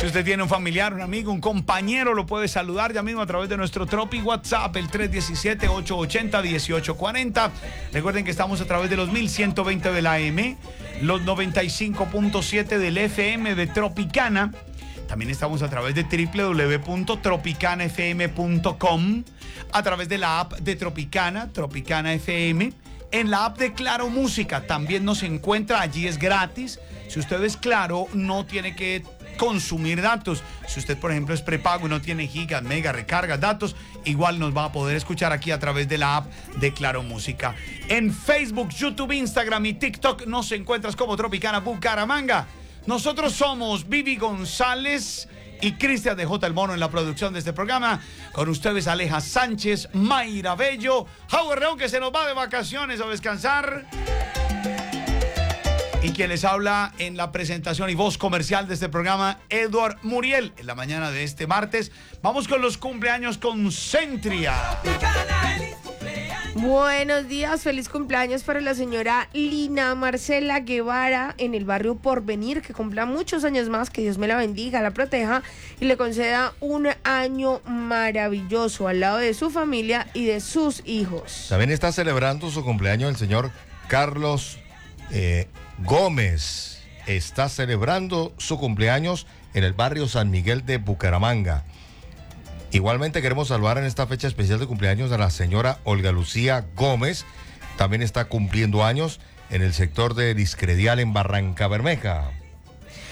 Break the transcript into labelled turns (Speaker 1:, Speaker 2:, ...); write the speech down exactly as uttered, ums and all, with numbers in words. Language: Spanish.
Speaker 1: Si usted tiene un familiar, un amigo, un compañero, lo puede saludar ya mismo a través de nuestro Tropi WhatsApp, el tres uno siete, ocho ocho cero, uno ocho cuatro cero. Recuerden que estamos a través de los mil ciento veinte de la A M, los noventa y cinco punto siete del F M de Tropicana. También estamos a través de doble u doble u doble u punto tropicana f m punto com, a través de la app de Tropicana, Tropicana F M, en la app de Claro Música. También nos encuentra, allí es gratis. Si usted es Claro, no tiene que consumir datos. Si usted, por ejemplo, es prepago y no tiene gigas, megas, recargas, datos, igual nos va a poder escuchar aquí a través de la app de Claro Música. En Facebook, YouTube, Instagram y TikTok nos encuentras como Tropicana Bucaramanga. Nosotros somos Vivi González y Cristian de J. El Mono en la producción de este programa. Con ustedes Aleja Sánchez, Mayra Bello, Howard León, que se nos va de vacaciones a descansar. Y quien les habla en la presentación y voz comercial de este programa, Edward Muriel. En la mañana de este martes, vamos con los cumpleaños con Centria.
Speaker 2: Buenos días, feliz cumpleaños para la señora Lina Marcela Guevara en el barrio Porvenir, que cumpla muchos años más, que Dios me la bendiga, la proteja y le conceda un año maravilloso al lado de su familia y de sus hijos.
Speaker 3: También está celebrando su cumpleaños el señor Carlos eh, Gómez. Está celebrando su cumpleaños en el barrio San Miguel de Bucaramanga. Igualmente queremos saludar en esta fecha especial de cumpleaños a la señora Olga Lucía Gómez. También está cumpliendo años en el sector de Discredial en Barranca Bermeja.